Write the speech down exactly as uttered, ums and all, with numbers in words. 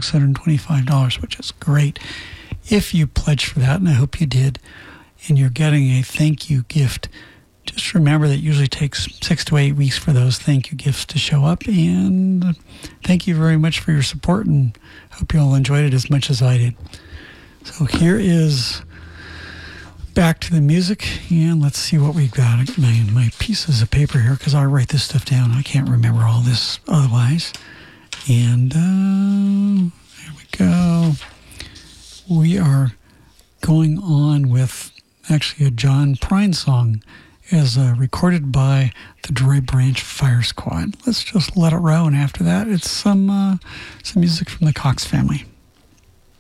six hundred twenty-five dollars, which is great. If you pledge for that, and I hope you did, and you're getting a thank you gift, just remember that it usually takes six to eight weeks for those thank you gifts to show up. And thank you very much for your support, and hope you all enjoyed it as much as I did. So here is back to the music, and let's see what we've got. My, my pieces of paper here, because I write this stuff down. I can't remember all this otherwise. And uh, there we go. We are going on with actually a John Prine song, as uh, recorded by the Dry Branch Fire Squad. Let's just let it roll, and after that, it's some uh, some music from the Cox family.